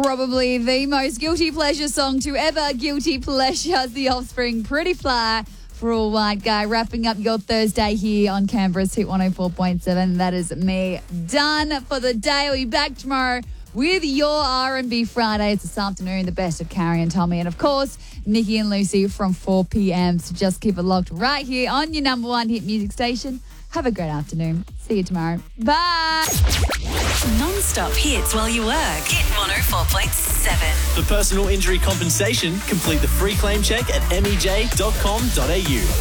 Probably the most guilty pleasure song to ever guilty pleasure. The Offspring, Pretty Fly for a White Guy. Wrapping up your Thursday here on Canberra's Hit 104.7. That is me done for the day. I'll be back tomorrow with your R&B Friday. It's this afternoon, the best of Carrie and Tommy. And, of course, Nikki and Lucy from 4 p.m. So just keep it locked right here on your number one hit music station. Have a great afternoon. See you tomorrow. Bye. Non-stop hits while you work. Hit 104.7. For personal injury compensation, complete the free claim check at mej.com.au.